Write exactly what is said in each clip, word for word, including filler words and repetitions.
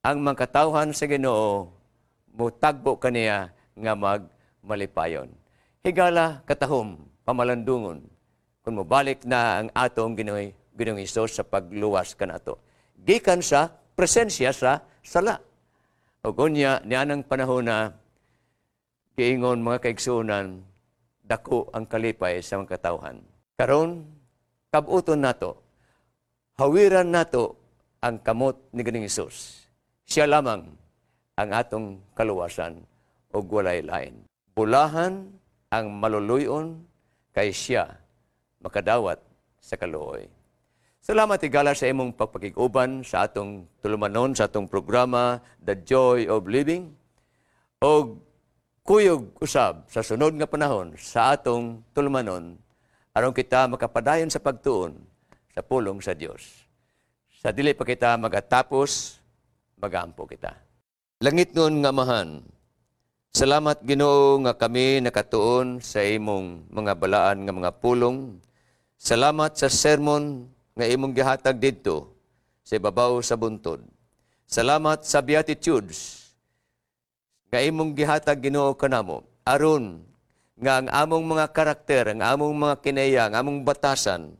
ang mga katawhan sa Ginoo mutagbo kaniya nga magmalipayon. Higala katahom pamalandungon kung mobalik na ang atong Ginoy Ginoong Hesus sa pagluwas kanato. Gikan sa presensya sa sala. O kunya nianang panahon na giingon mga kaigsunan dako ang kalipay sa mga katawhan. Karon kabuton nato, hawiran nato ang kamot ni Ginoong Hesus. Siya lamang ang atong kaluwasan o walay lain. Bulahan ang maluluyon kay siya makadawat sa kaluoy. Salamat igala sa imong pagpakiguban sa atong tulumanon sa atong programa The Joy of Living. O kuyog usab sa sunod nga panahon sa atong tulumanon aron kita makapadayon sa pagtuon sa pulong sa Dios. Sa dili pa kita magatapos, magampo kita. Langit nun nga Amahan, salamat Ginoo nga kami nakatuon sa imong mga balaan nga mga pulong. Salamat sa sermon nga imong gihatag didto sa ibabaw sa buntod. Salamat sa Beatitudes nga imong gihatag Ginoo kanamo aron nga ang among mga karakter, ang among mga kinaya, ang among batasan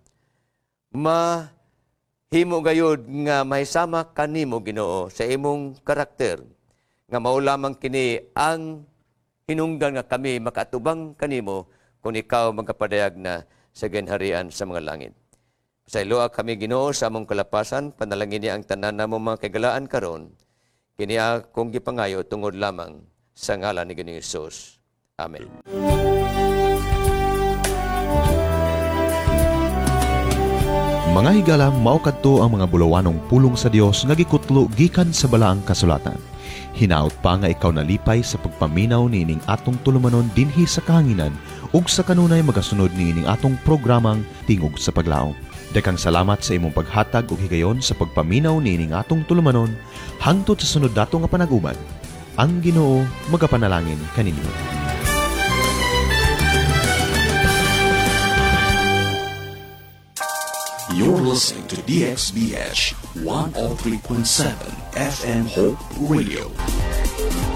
mahimo gayud nga mahisama kanimo Ginoo sa imong karakter nga mao lamang kini ang hinungdan nga kami makatubang kanimo kung ikaw magapadayag na sa ginharian sa mga langit. Sa iloa kami Ginoo sa among kalapasan, panalangin niya ang tanan namong mga kagalaan karon. Kini akong gipangayo tungod lamang sa ngalan ni Ginoong Hesus. Amen. Mga higala, mao kadto ang mga bulawanong pulong sa Dios nga gikutlo gikan sa balaang kasulatan. Hinaut pa nga ikaw nalipay sa pagpaminaw niining atong tulumanon dinhi sa kahanginan ug sa kanunay magasunod niining atong programang Tingog sa Paglaom. Dakang salamat sa imong paghatag ug higayon sa pagpaminaw niining atong tulumanon hangtod sa sunod dato nga panag-uban. Ang Ginoo magapanalangin kaninyo. You're listening to D X B H one oh three point seven F M Hope Radio.